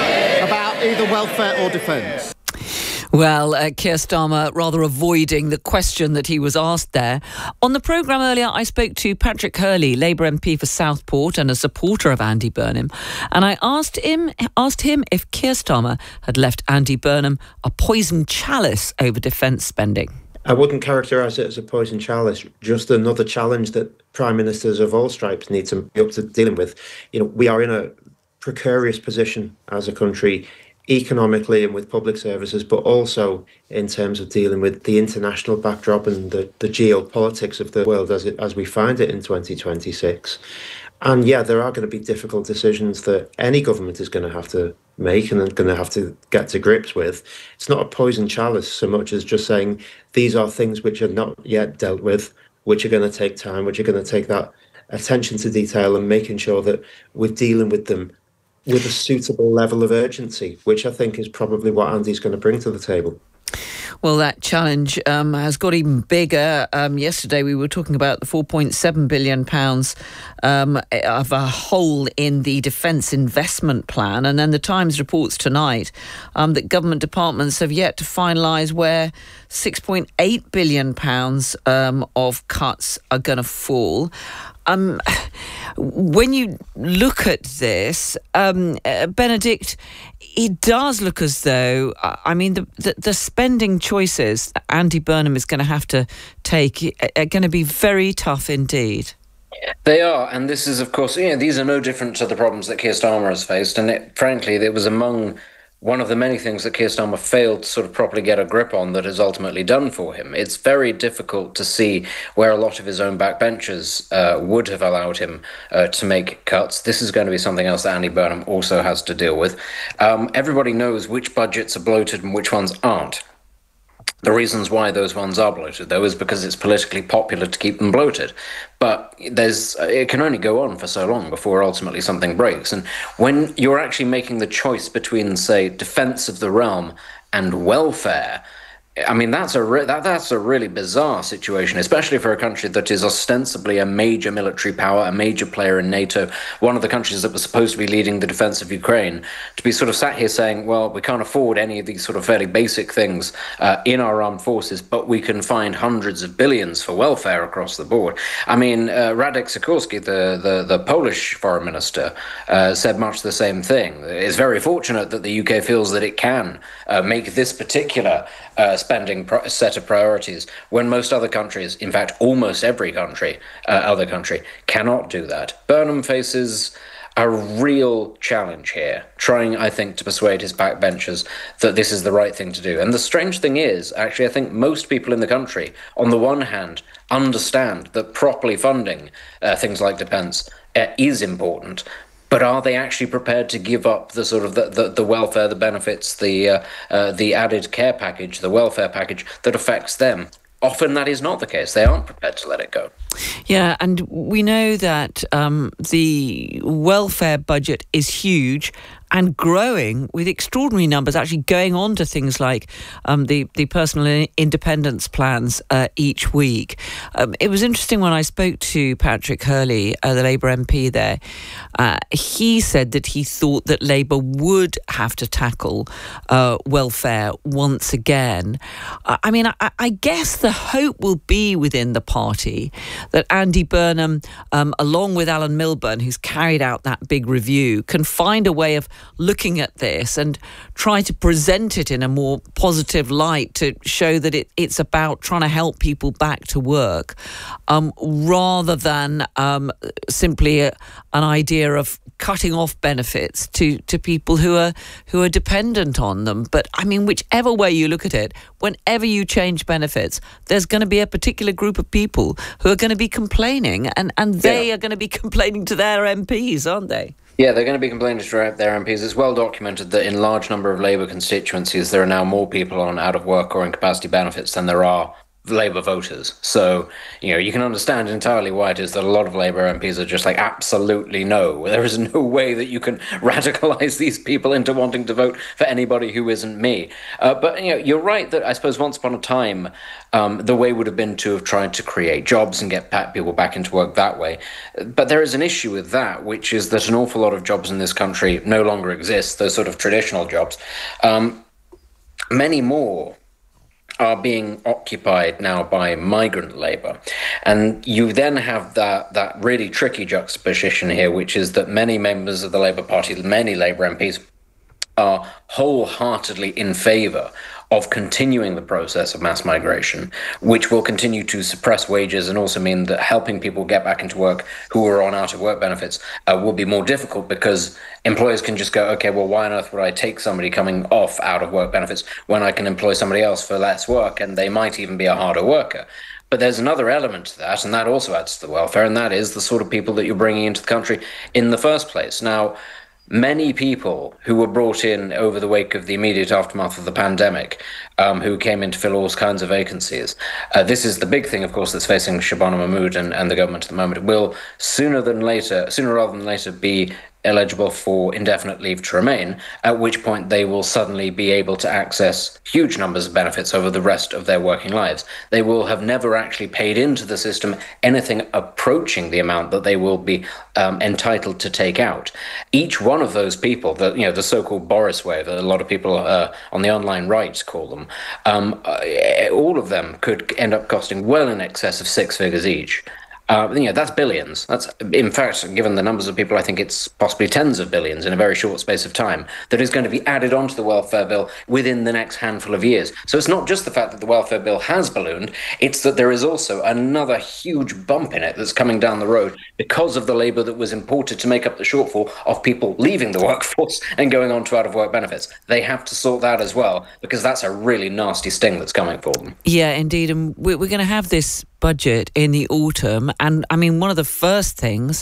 about either welfare or defence. Well, uh, Keir Starmer rather avoiding the question that he was asked there. On the programme earlier, I spoke to Patrick Hurley, Labour M P for Southport and a supporter of Andy Burnham, and I asked him asked him if Keir Starmer had left Andy Burnham a poisoned chalice over defence spending. I wouldn't characterise it as a poison chalice, just another challenge that Prime Ministers of all stripes need to be up to dealing with. You know, we are in a precarious position as a country, economically and with public services, but also in terms of dealing with the international backdrop and the, the geopolitics of the world as it as we find it in twenty twenty-six. And yeah, there are going to be difficult decisions that any government is going to have to make and going to have to get to grips with. It's not a poison chalice so much as just saying these are things which are not yet dealt with, which are going to take time, which are going to take that attention to detail and making sure that we're dealing with them with a suitable level of urgency, which I think is probably what Andy's going to bring to the table. Well, that challenge um, has got even bigger. Um, yesterday we were talking about the four point seven billion pounds um, of a hole in the Defence Investment Plan. And then the Times reports tonight um, that government departments have yet to finalise where six point eight billion pounds um, of cuts are going to fall. Um, when you look at this, um, uh, Benedict, it does look as though, I mean, the, the, the spending choices that Andy Burnham is going to have to take are going to be very tough indeed. They are, and this is, of course, you know, these are no different to the problems that Keir Starmer has faced, and it, frankly, it was among one of the many things that Keir Starmer failed to sort of properly get a grip on that has ultimately done for him. It's very difficult to see where a lot of his own backbenchers uh, would have allowed him uh, to make cuts. This is going to be something else that Andy Burnham also has to deal with. Um, everybody knows which budgets are bloated and which ones aren't. The reasons why those ones are bloated, though, is because it's politically popular to keep them bloated. But there's it can only go on for so long before ultimately something breaks. And when you're actually making the choice between, say, defence of the realm and welfare, I mean, that's a re- that that's a really bizarre situation, especially for a country that is ostensibly a major military power, a major player in NATO, one of the countries that was supposed to be leading the defense of Ukraine, to be sort of sat here saying, well, we can't afford any of these sort of fairly basic things uh, in our armed forces, but we can find hundreds of billions for welfare across the board. I mean, uh, Radek Sikorski, the, the, the Polish foreign minister, uh, said much the same thing. It's very fortunate that the U K feels that it can uh, make this particular uh, spending pro- set of priorities when most other countries, in fact, almost every country, uh, other country, cannot do that. Burnham faces a real challenge here, trying, I think, to persuade his backbenchers that this is the right thing to do. And the strange thing is, actually, I think most people in the country, on the one hand, understand that properly funding uh, things like defence uh, is important. But are they actually prepared to give up the sort of the, the, the welfare, the benefits, the uh, uh, the added care package, the welfare package that affects them? Often that is not the case. They aren't prepared to let it go. Yeah, and we know that um, the welfare budget is huge and growing with extraordinary numbers actually going on to things like um, the, the personal independence plans uh, each week. Um, it was interesting when I spoke to Patrick Hurley, uh, the Labour M P there. Uh, he said that he thought that Labour would have to tackle uh, welfare once again. Uh, I mean, I, I guess the hope will be within the party that Andy Burnham, um, along with Alan Milburn, who's carried out that big review, can find a way of looking at this and try to present it in a more positive light to show that it, it's about trying to help people back to work, um, rather than um, simply a, an idea of cutting off benefits to, to people who are who are dependent on them. But I mean, whichever way you look at it, whenever you change benefits, there's going to be a particular group of people who are going to be complaining, and, and they yeah. are going to be complaining to their M Ps, aren't they? Yeah, they're going to be complaining to their M Ps. It's well documented that in large number of Labour constituencies, there are now more people on out of work or incapacity benefits than there are Labour voters. So, you know, you can understand entirely why it is that a lot of Labour M Ps are just like, absolutely no. There is no way that you can radicalise these people into wanting to vote for anybody who isn't me. Uh, but, you know, you're right that I suppose once upon a time, um, the way would have been to have tried to create jobs and get people back into work that way. But there is an issue with that, which is that an awful lot of jobs in this country no longer exist, those sort of traditional jobs. Um, many more are being occupied now by migrant labour. And you then have that, that really tricky juxtaposition here, which is that many members of the Labour Party, many Labour M Ps, are wholeheartedly in favour of continuing the process of mass migration, which will continue to suppress wages and also mean that helping people get back into work who are on out-of-work benefits uh, will be more difficult, because employers can just go, okay, well, why on earth would I take somebody coming off out-of-work benefits when I can employ somebody else for less work, and they might even be a harder worker? But there's another element to that, and that also adds to the welfare, and that is the sort of people that you're bringing into the country in the first place. Now, many people who were brought in over the wake of the immediate aftermath of the pandemic, um, who came in to fill all kinds of vacancies. Uh, this is the big thing, of course, that's facing Shabana Mahmood and, and the government at the moment. It will sooner than later, sooner rather than later, be eligible for indefinite leave to remain, at which point they will suddenly be able to access huge numbers of benefits over the rest of their working lives. They will have never actually paid into the system anything approaching the amount that they will be um, entitled to take out. Each one of those people, the, you know, the so-called Boris wave, that a lot of people uh, on the online right call them, um, uh, all of them could end up costing well in excess of six figures each. Uh, you know, that's billions. That's, in fact, given the numbers of people, I think it's possibly tens of billions in a very short space of time that is going to be added onto the welfare bill within the next handful of years. So it's not just the fact that the welfare bill has ballooned, it's that there is also another huge bump in it that's coming down the road because of the labour that was imported to make up the shortfall of people leaving the workforce and going on to out-of-work benefits. They have to sort that as well, because that's a really nasty sting that's coming for them. Yeah, indeed. And we're, we're going to have this budget in the autumn, and I mean, one of the first things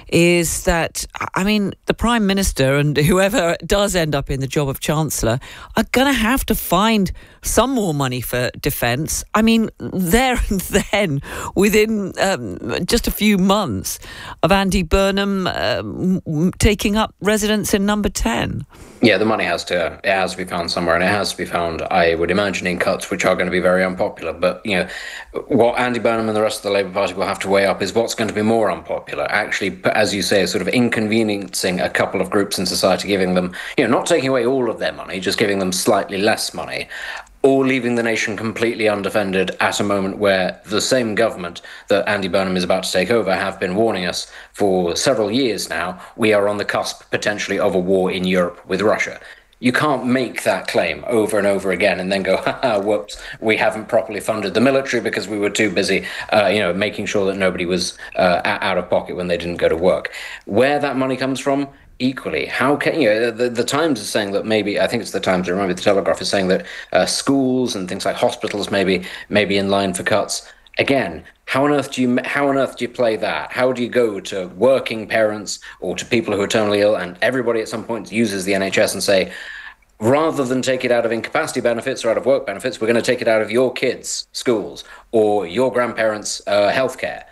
is that, I mean, the Prime Minister and whoever does end up in the job of Chancellor are going to have to find some more money for defence. I mean, there and then, within um, just a few months of Andy Burnham um, taking up residence in number ten. Yeah, the money has to it has to be found somewhere, and it has to be found, I would imagine, in cuts which are going to be very unpopular. But, you know, what Andy Burnham and the rest of the Labour Party will have to weigh up is what's going to be more unpopular. Actually, as you say, sort of inconveniencing a couple of groups in society, giving them, you know, not taking away all of their money, just giving them slightly less money, or leaving the nation completely undefended at a moment where the same government that Andy Burnham is about to take over have been warning us for several years now, we are on the cusp potentially of a war in Europe with Russia. You can't make that claim over and over again and then go, haha, whoops, we haven't properly funded the military because we were too busy, uh, you know, making sure that nobody was uh, out of pocket when they didn't go to work. Where that money comes from, equally, how can, you know, the, the Times is saying that maybe, I think it's the Times, I remember the Telegraph is saying that uh, schools and things like hospitals maybe, maybe in line for cuts. Again, how on earth do you how on earth do you play that? How do you go to working parents or to people who are terminally ill, and everybody at some point uses the N H S, and say, rather than take it out of incapacity benefits or out of work benefits, we're going to take it out of your kids' schools or your grandparents' uh, healthcare?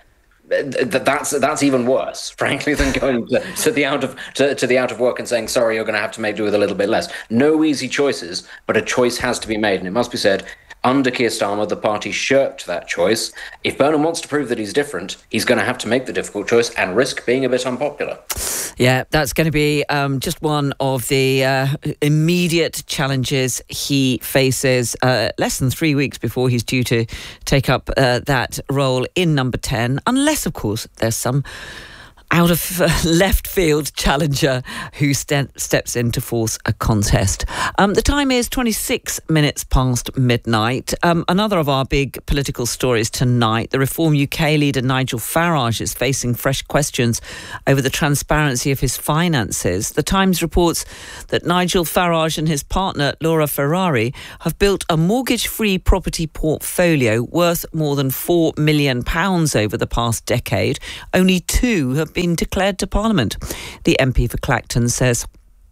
th- that's that's even worse, frankly, than going to, to the out of to, to the out of work and saying, sorry, you're going to have to make do with a little bit less. No easy choices, but a choice has to be made, and it must be said, under Keir Starmer, the party shirked that choice. If Burnham wants to prove that he's different, he's going to have to make the difficult choice and risk being a bit unpopular. Yeah, that's going to be um, just one of the uh, immediate challenges he faces uh, less than three weeks before he's due to take up uh, that role in Number ten, unless, of course, there's some out of uh, left field challenger who ste- steps in to force a contest. Um, the time is twenty-six minutes past midnight. Um, another of our big political stories tonight, the Reform U K leader Nigel Farage is facing fresh questions over the transparency of his finances. The Times reports that Nigel Farage and his partner Laura Ferrari have built a mortgage-free property portfolio worth more than four million pounds over the past decade. Only two have been been declared to Parliament. The M P for Clacton says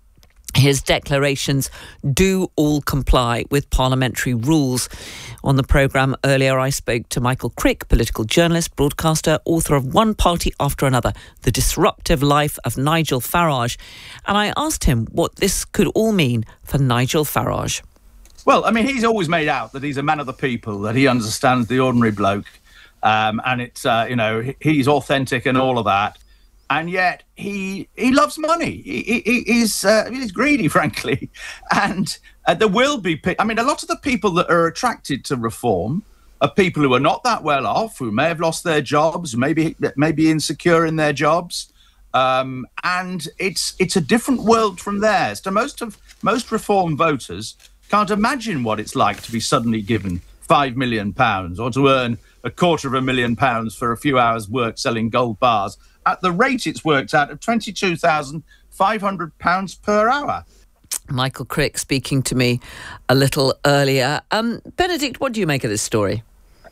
his declarations do all comply with parliamentary rules. On the programme earlier, I spoke to Michael Crick, political journalist, broadcaster, author of One Party After Another, The Disruptive Life of Nigel Farage, and I asked him what this could all mean for Nigel Farage. Well, I mean, he's always made out that he's a man of the people, that he understands the ordinary bloke, um, and it's, uh, you know, he's authentic and all of that. And yet he he loves money. He, he, he's uh, he's greedy, frankly. And uh, there will be, I mean, a lot of the people that are attracted to reform are people who are not that well off, who may have lost their jobs, maybe maybe insecure in their jobs, um, and it's it's a different world from theirs. To most of most reform voters can't imagine what it's like to be suddenly given five million pounds or to earn a quarter of a million pounds for a few hours' work selling gold bars at the rate it's worked out of twenty-two thousand five hundred pounds per hour. Michael Crick speaking to me a little earlier. Um, Benedict, what do you make of this story?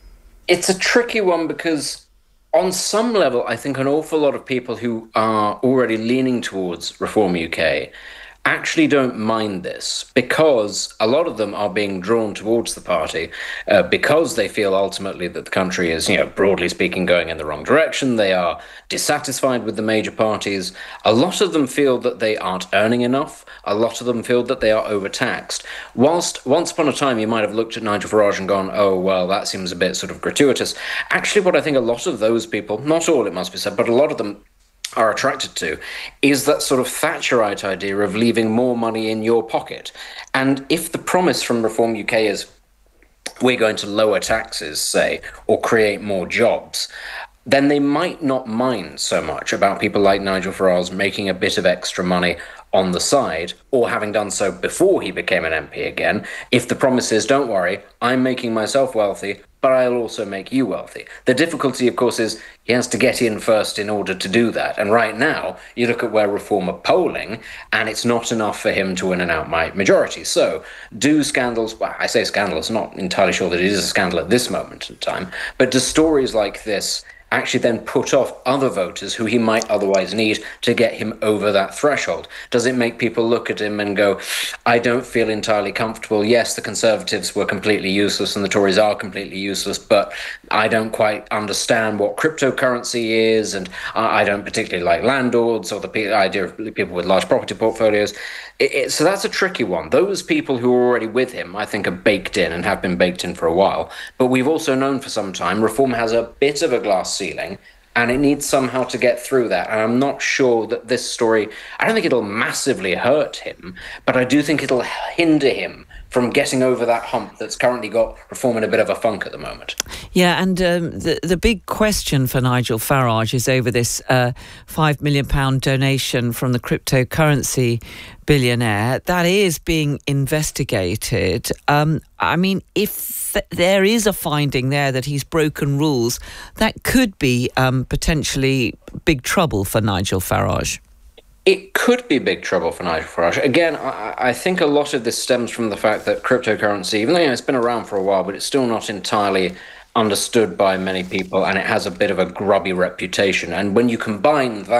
It's a tricky one because on some level, I think an awful lot of people who are already leaning towards Reform U K actually don't mind this, because a lot of them are being drawn towards the party uh, because they feel ultimately that the country is, you know, broadly speaking, going in the wrong direction. They are dissatisfied with the major parties. A lot of them feel that they aren't earning enough. A lot of them feel that they are overtaxed. Whilst once upon a time you might have looked at Nigel Farage and gone, oh, well, that seems a bit sort of gratuitous. Actually, what I think a lot of those people, not all it must be said, but a lot of them are attracted to is that sort of Thatcherite idea of leaving more money in your pocket. And if the promise from Reform U K is we're going to lower taxes, say, or create more jobs, then they might not mind so much about people like Nigel Farage making a bit of extra money on the side, or having done so before he became an M P again, if the promise is, don't worry, I'm making myself wealthy, but I'll also make you wealthy. The difficulty, of course, is he has to get in first in order to do that. And right now, you look at where Reform are polling, and it's not enough for him to win an outright majority. So do scandals, well, I say scandals, not entirely sure that it is a scandal at this moment in time, but do stories like this actually then put off other voters who he might otherwise need to get him over that threshold? Does it make people look at him and go, I don't feel entirely comfortable. Yes, the Conservatives were completely useless and the Tories are completely useless, but I don't quite understand what cryptocurrency is, and I don't particularly like landlords or the idea of people with large property portfolios. It, it, so that's a tricky one. Those people who are already with him, I think, are baked in and have been baked in for a while. But we've also known for some time Reform has a bit of a glass ceiling, and it needs somehow to get through that. And I'm not sure that this story, I don't think it'll massively hurt him, but I do think it'll hinder him from getting over that hump that's currently got Reform in a bit of a funk at the moment. Yeah, and um, the the big question for Nigel Farage is over this uh, five million pounds donation from the cryptocurrency billionaire that is being investigated. Um, I mean, if th- there is a finding there that he's broken rules, that could be um, potentially big trouble for Nigel Farage. It could be big trouble for Nigel Farage. Again, I, I think a lot of this stems from the fact that cryptocurrency, even though, you know, it's been around for a while, but it's still not entirely understood by many people, and it has a bit of a grubby reputation. And when you combine that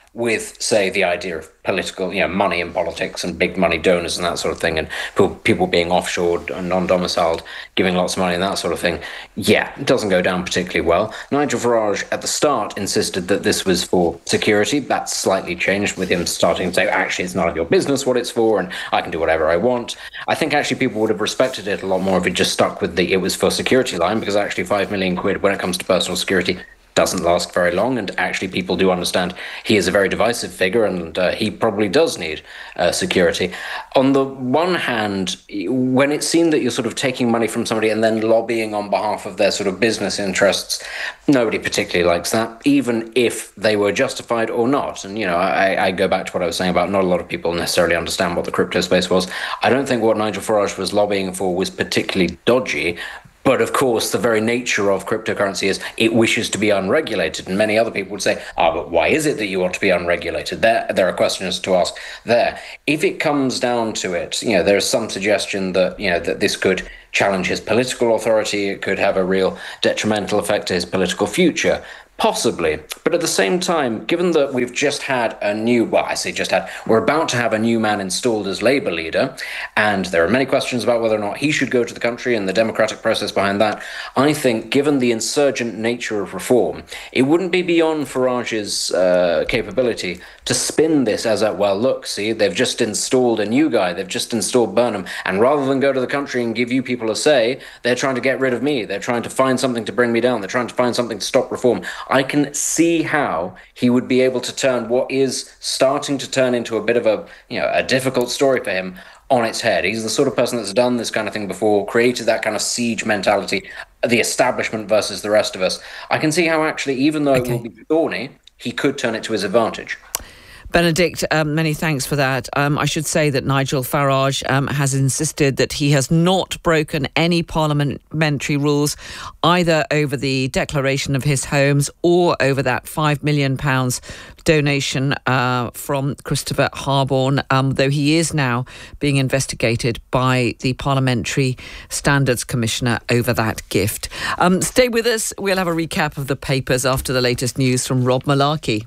with, say, the idea of political, you know, money in politics and big money donors and that sort of thing, and people, people being offshored and non-domiciled, giving lots of money and that sort of thing, yeah, it doesn't go down particularly well. Nigel Farage at the start insisted that this was for security. That's slightly changed with him starting to say, actually, it's none of your business what it's for, and I can do whatever I want. I think actually people would have respected it a lot more if it just stuck with the it was for security line, because actually five million quid when it comes to personal security doesn't last very long, and actually people do understand he is a very divisive figure, and uh, he probably does need uh, security. On the one hand, when it seemed that you're sort of taking money from somebody and then lobbying on behalf of their sort of business interests, nobody particularly likes that, even if they were justified or not. And, you know, I, I go back to what I was saying about not a lot of people necessarily understand what the crypto space was. I don't think what Nigel Farage was lobbying for was particularly dodgy. But of course, the very nature of cryptocurrency is it wishes to be unregulated. And many other people would say, ah, but why is it that you want to be unregulated? There, there are questions to ask there. If it comes down to it, you know, there's some suggestion that, you know, that this could challenge his political authority. It could have a real detrimental effect to his political future. Possibly. But at the same time, given that we've just had a new, well, I say just had, we're about to have a new man installed as Labour leader, and there are many questions about whether or not he should go to the country and the democratic process behind that. I think, given the insurgent nature of reform, it wouldn't be beyond Farage's uh, capability to spin this as a, well, look, see, they've just installed a new guy, they've just installed Burnham, and rather than go to the country and give you people a say, they're trying to get rid of me, they're trying to find something to bring me down, they're trying to find something to stop reform. I can see how he would be able to turn what is starting to turn into a bit of a, you know, a difficult story for him on its head. He's the sort of person that's done this kind of thing before, created that kind of siege mentality, the establishment versus the rest of us. I can see how actually, even though okay. it will be thorny, he could turn it to his advantage. Benedict, um, many thanks for that. Um, I should say that Nigel Farage um, has insisted that he has not broken any parliamentary rules, either over the declaration of his homes or over that five million pounds donation uh, from Christopher Harborne, um, though he is now being investigated by the Parliamentary Standards Commissioner over that gift. Um, stay with us. We'll have a recap of the papers after the latest news from Rob Malarkey.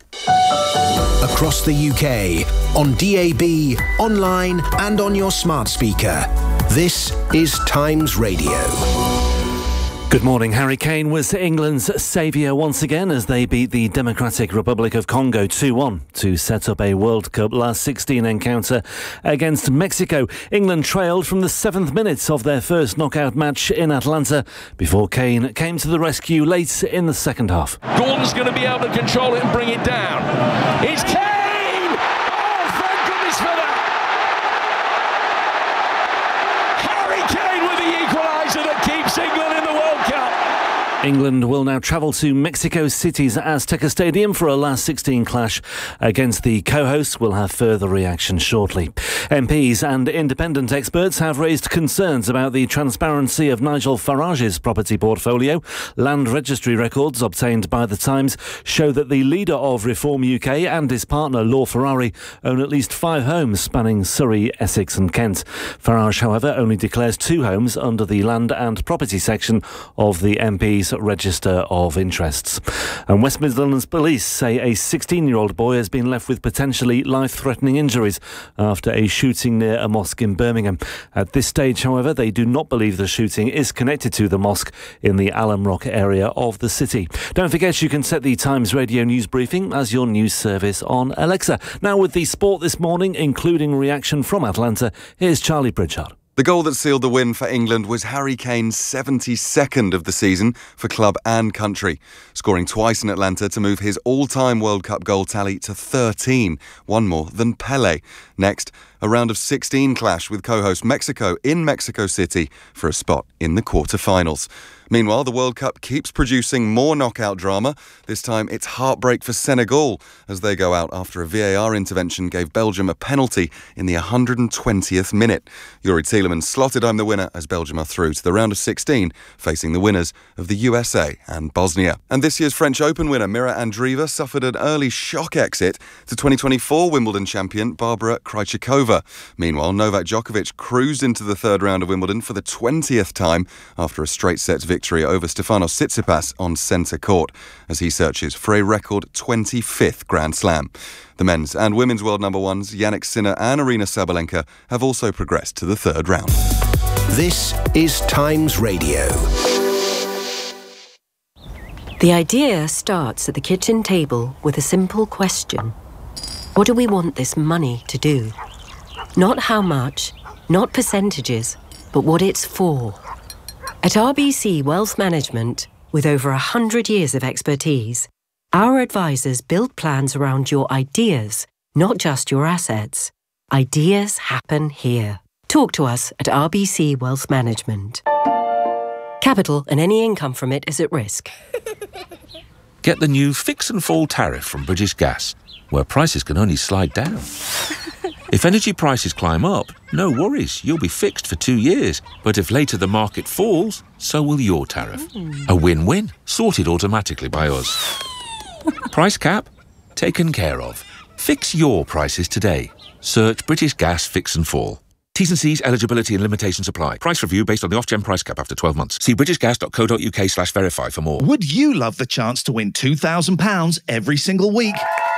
Across the U K, on D A B, online and on your smart speaker. This is Times Radio. Good morning. Harry Kane was England's saviour once again as they beat the Democratic Republic of Congo two one to set up a World Cup last sixteen encounter against Mexico. England trailed from the seventh minutes of their first knockout match in Atlanta before Kane came to the rescue late in the second half. Gordon's going to be able to control it and bring it down. It's Kane! Oh, thank goodness for that! Harry Kane with the equaliser that keeps England in the World Cup. England will now travel to Mexico City's Azteca Stadium for a last sixteen clash against the co-hosts. We'll have further reaction shortly. M Ps and independent experts have raised concerns about the transparency of Nigel Farage's property portfolio. Land registry records obtained by The Times show that the leader of Reform U K and his partner Law Ferrari own at least five homes spanning Surrey, Essex and Kent. Farage, however, only declares two homes under the Land and Property section of the M P's Register of Interests. And West Midlands Police say a sixteen-year-old boy has been left with potentially life-threatening injuries after a shooting near a mosque in Birmingham. At this stage, however, they do not believe the shooting is connected to the mosque in the Alum Rock area of the city. Don't forget you can set the Times Radio news briefing as your news service on Alexa. Now with the sport this morning, including reaction from Atlanta, here's Charlie Pritchard. The goal that sealed the win for England was Harry Kane's seventy-second of the season for club and country, scoring twice in Atlanta to move his all-time World Cup goal tally to thirteen, one more than Pelé. Next, a round of sixteen clash with co-host Mexico in Mexico City for a spot in the quarter-finals. Meanwhile, the World Cup keeps producing more knockout drama. This time it's heartbreak for Senegal as they go out after a V A R intervention gave Belgium a penalty in the one hundred twentieth minute. Yuri Tielemans slotted home the winner as Belgium are through to the round of sixteen, facing the winners of the U S A and Bosnia. And this year's French Open winner Mira Andreeva suffered an early shock exit to twenty twenty-four Wimbledon champion Barbara Krejcikova. Meanwhile, Novak Djokovic cruised into the third round of Wimbledon for the twentieth time after a straight sets victory victory over Stefanos Tsitsipas on centre court as he searches for a record twenty-fifth Grand Slam. The men's and women's world number ones, Jannik Sinner and Aryna Sabalenka, have also progressed to the third round. This is Times Radio. The idea starts at the kitchen table with a simple question. What do we want this money to do? Not how much, not percentages, but what it's for. At R B C Wealth Management, with over one hundred years of expertise, our advisors build plans around your ideas, not just your assets. Ideas happen here. Talk to us at R B C Wealth Management. Capital and any income from it is at risk. Get the new Fix and Fall tariff from British Gas, where prices can only slide down. If energy prices climb up, no worries, you'll be fixed for two years. But if later the market falls, so will your tariff. A win-win, sorted automatically by us. Price cap? Taken care of. Fix your prices today. Search British Gas Fix and Fall. T's and C's, eligibility and limitations apply. Price review based on the Ofgem price cap after twelve months. See britishgas.co.uk slash verify for more. Would you love the chance to win two thousand pounds every single week?